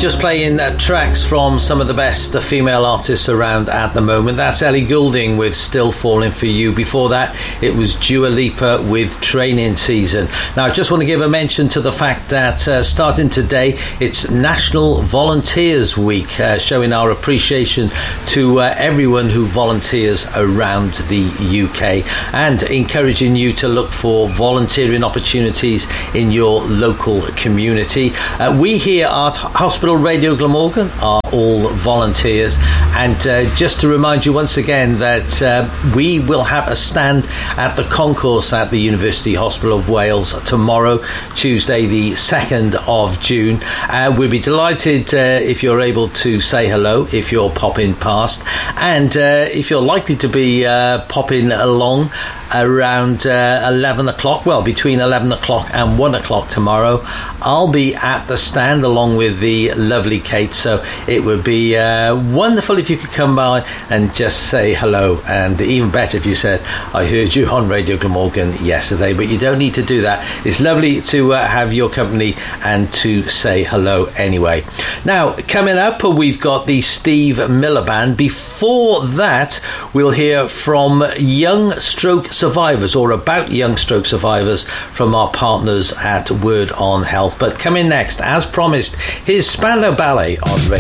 just playing tracks from some of the best female artists around at the moment. That's Ellie Goulding with Still Falling For You. Before that, it was Dua Lipa with Training Season. Now, I just want to give a mention to the fact that starting today, it's National Volunteers Week, showing our appreciation to everyone who volunteers around the UK and encouraging you to look for volunteering opportunities in your local community. We here at Hospital Radio Glamorgan are all volunteers, and just to remind you once again that we will have a stand at the concourse at the University Hospital of Wales tomorrow, Tuesday the 2nd of June. We'll be delighted if you're able to say hello if you're popping past, and if you're likely to be popping along around 11 o'clock, well, between 11 o'clock and 1 o'clock tomorrow, I'll be at the stand along with the lovely Kate, so it would be wonderful if you could come by and just say hello, and even better if you said, I heard you on Radio Glamorgan yesterday, but you don't need to do that. It's lovely to have your company and to say hello anyway. Now, coming up, we've got the Steve Miller Band. Before that, we'll hear from young stroke survivors, or about young stroke survivors, from our partners at Word on Health. But coming next, as promised, here's Spandau Ballet on Radio.